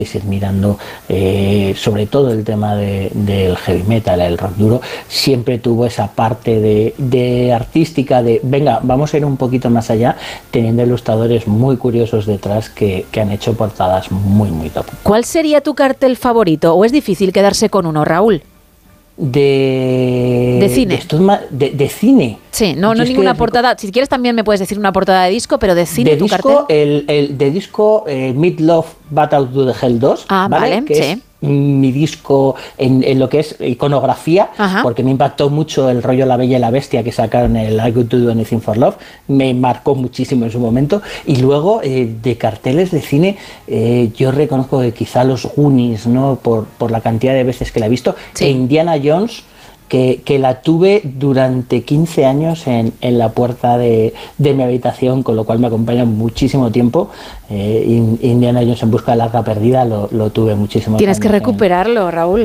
ir mirando, sobre todo el tema del heavy metal, el rock duro, siempre tuvo esa parte de artística, de venga, vamos a ir un poquito más allá, teniendo ilustradores muy curiosos detrás que han hecho portadas muy, muy top. ¿Cuál sería tu cartel favorito? ¿O es difícil quedarse con uno, Raúl? De cine. De cine. Sí, no ninguna portada. Si quieres también me puedes decir una portada de disco, pero de cine, de tu disco, cartel. de disco Meat Loaf Battle to the Hell 2, ¿vale? Que sí. es mi disco en lo que es iconografía, Ajá. porque me impactó mucho el rollo La Bella y la Bestia que sacaron el I Could Do Anything for Love, me marcó muchísimo en su momento. Y luego de carteles de cine, yo reconozco que quizá los Goonies, ¿no? por la cantidad de veces que la he visto, Sí. e Indiana Jones, que la tuve durante 15 años en la puerta de mi habitación, con lo cual me acompaña muchísimo tiempo. Indiana Jones en busca de la arca perdida lo tuve muchísimo. Tienes que recuperarlo, Raúl.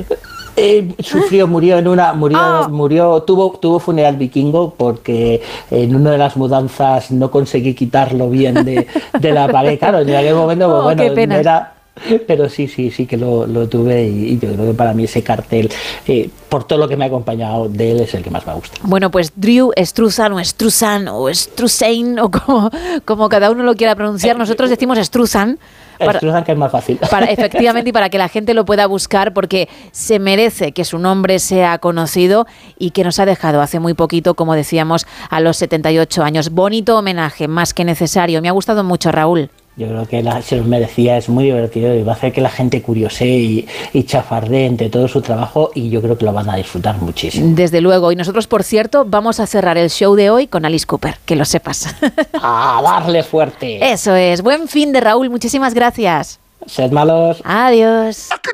Tuvo funeral vikingo porque en una de las mudanzas no conseguí quitarlo bien de la pared. Claro, en aquel momento, pues bueno, qué pena. era... Pero sí que lo tuve y yo creo que para mí ese cartel, por todo lo que me ha acompañado de él, es el que más me gusta. Bueno, pues Drew Struzan o Struzan o Struzain o como cada uno lo quiera pronunciar, nosotros decimos Struzan. Struzan, que es más fácil. Efectivamente, y para que la gente lo pueda buscar, porque se merece que su nombre sea conocido y que nos ha dejado hace muy poquito, como decíamos, a los 78 años. Bonito homenaje, más que necesario. Me ha gustado mucho, Raúl. Yo creo que se los merecía, es muy divertido y va a hacer que la gente curiosee y chafardee entre todo su trabajo, y yo creo que lo van a disfrutar muchísimo. Desde luego, y nosotros, por cierto, vamos a cerrar el show de hoy con Alice Cooper, que lo sepas. ¡A darle fuerte! Eso es, buen fin de Raúl, muchísimas gracias. Sed malos. Adiós.